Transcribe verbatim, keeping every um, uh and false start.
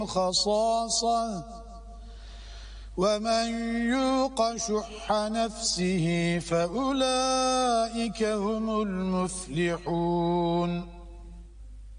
خصاصة ومن يوق شح نفسه فأولئك هم المفلحون.